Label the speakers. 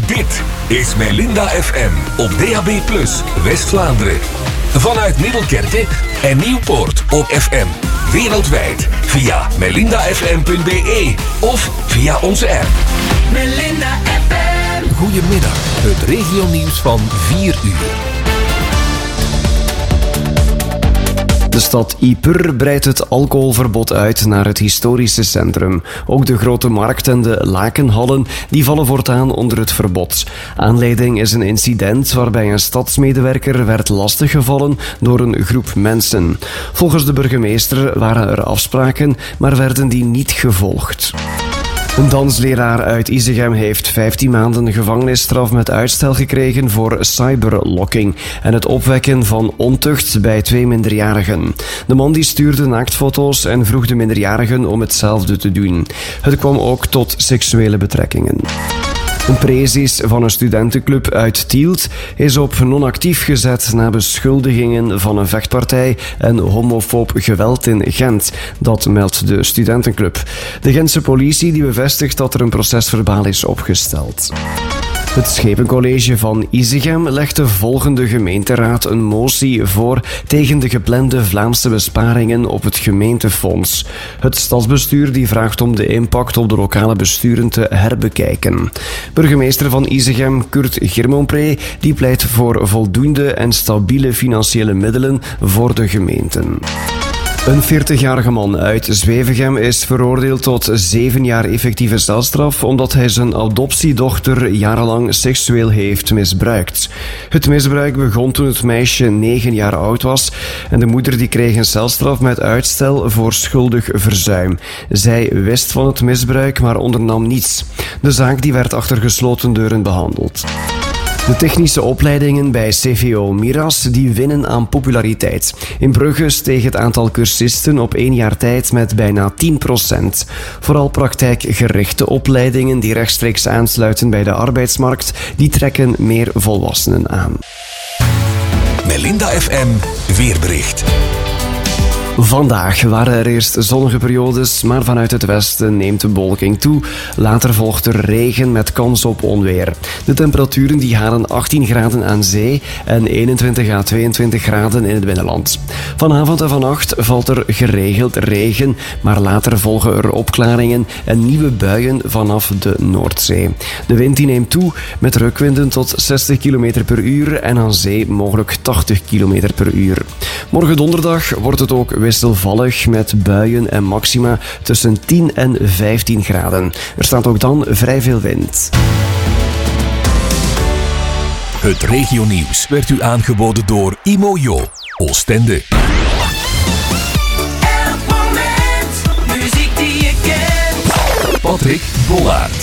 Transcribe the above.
Speaker 1: Dit is Melinda FM op DAB+, West-Vlaanderen. Vanuit Middelkerke en Nieuwpoort op FM. Wereldwijd via melindafm.be of via onze app.
Speaker 2: Melinda FM.
Speaker 1: Goedemiddag, het regionieuws van 4 uur.
Speaker 3: De stad Ieper breidt het alcoholverbod uit naar het historische centrum. Ook de grote markt en de lakenhallen die vallen voortaan onder het verbod. Aanleiding is een incident waarbij een stadsmedewerker werd lastiggevallen door een groep mensen. Volgens de burgemeester waren er afspraken, maar werden die niet gevolgd. Een dansleraar uit Isegem heeft 15 maanden gevangenisstraf met uitstel gekregen voor cyberlocking en het opwekken van ontucht bij 2 minderjarigen. De man die stuurde naaktfoto's en vroeg de minderjarigen om hetzelfde te doen. Het kwam ook tot seksuele betrekkingen. Een prezis van een studentenclub uit Tielt is op non-actief gezet na beschuldigingen van een vechtpartij en homofoob geweld in Gent. Dat meldt de studentenclub. De Gentse politie die bevestigt dat er een procesverbaal is opgesteld. Het Schepencollege van Isegem legt de volgende gemeenteraad een motie voor tegen de geplande Vlaamse besparingen op het gemeentefonds. Het stadsbestuur die vraagt om de impact op de lokale besturen te herbekijken. Burgemeester van Isegem, Kurt Girmonpré, die pleit voor voldoende en stabiele financiële middelen voor de gemeenten. Een 40-jarige man uit Zwevegem is veroordeeld tot 7 jaar effectieve celstraf omdat hij zijn adoptiedochter jarenlang seksueel heeft misbruikt. Het misbruik begon toen het meisje 9 jaar oud was en de moeder die kreeg een celstraf met uitstel voor schuldig verzuim. Zij wist van het misbruik, maar ondernam niets. De zaak die werd achter gesloten deuren behandeld. De technische opleidingen bij CVO Miras die winnen aan populariteit. In Brugge steeg het aantal cursisten op 1 jaar tijd met bijna 10%. Vooral praktijkgerichte opleidingen die rechtstreeks aansluiten bij de arbeidsmarkt, die trekken meer volwassenen aan.
Speaker 1: Melinda FM weerbericht.
Speaker 3: Vandaag waren er eerst zonnige periodes, maar vanuit het westen neemt de bewolking toe. Later volgt er regen met kans op onweer. De temperaturen die halen 18 graden aan zee en 21 à 22 graden in het binnenland. Vanavond en vannacht valt er geregeld regen, maar later volgen er opklaringen en nieuwe buien vanaf de Noordzee. De wind die neemt toe met rukwinden tot 60 km per uur en aan zee mogelijk 80 km per uur. Morgen donderdag wordt het ook wisselvallig met buien en maxima tussen 10 en 15 graden. Er staat ook dan vrij veel wind.
Speaker 1: Het regionieuws werd u aangeboden door Imojo, Oostende.
Speaker 2: Elk moment, muziek die je kent.
Speaker 1: Patrick Bollaert.